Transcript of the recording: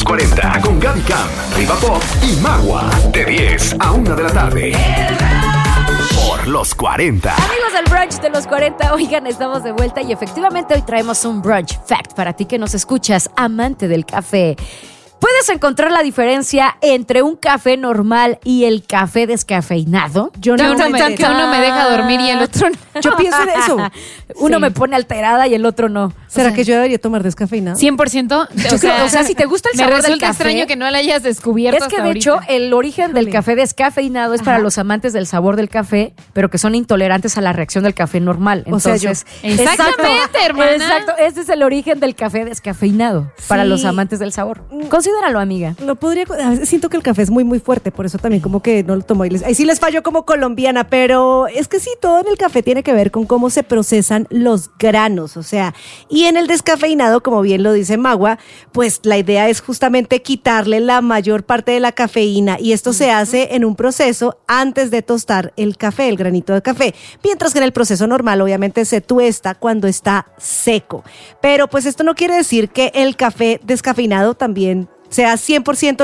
40 con Gaby Cam, Riva Pop y Magua. De 10 a 1 de la tarde. Por los 40. Amigos del brunch de los 40, oigan, estamos de vuelta y efectivamente hoy traemos un brunch fact para ti que nos escuchas, amante del café. ¿Puedes encontrar la diferencia entre un café normal y el café descafeinado? Yo no que uno me deja dormir y el otro no. Yo pienso en eso. Uno me pone alterada y el otro no. ¿Será que yo debería tomar descafeinado? 100%. O sea, si te gusta el sabor me del resulta café, extraño que no lo hayas descubierto. Es que hasta de hecho ahorita. el origen del café descafeinado es para Ajá. los amantes del sabor del café, pero que son intolerantes a la reacción del café normal. O sea, Entonces, yo. Exactamente, hermana. Exacto, ese es el origen del café descafeinado para Sí. los amantes del sabor. Considéralo, amiga. Lo podría, a veces siento que el café es muy muy fuerte, por eso también como que no lo tomo. Ahí sí les fallo como colombiana, pero es que sí, todo en el café tiene que ver con cómo se procesan los granos, o sea, y en el descafeinado, como bien lo dice Magua, pues la idea es justamente quitarle la mayor parte de la cafeína y esto se hace en un proceso antes de tostar el café, el granito de café, mientras que en el proceso normal obviamente se tuesta cuando está seco, pero pues esto no quiere decir que el café descafeinado también sea 100%